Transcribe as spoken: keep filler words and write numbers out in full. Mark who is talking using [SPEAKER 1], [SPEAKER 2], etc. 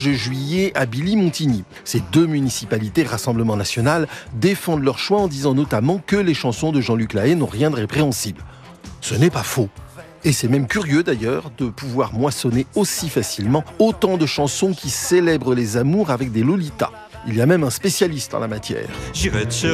[SPEAKER 1] Juillet à Billy-Montigny. Ces deux municipalités Rassemblement National défendent leur choix en disant notamment que les chansons de Jean-Luc Lahaye n'ont rien de répréhensible. Ce n'est pas faux. Et c'est même curieux d'ailleurs de pouvoir moissonner aussi facilement autant de chansons qui célèbrent les amours avec des lolitas. Il y a même un spécialiste en la matière. J'irai te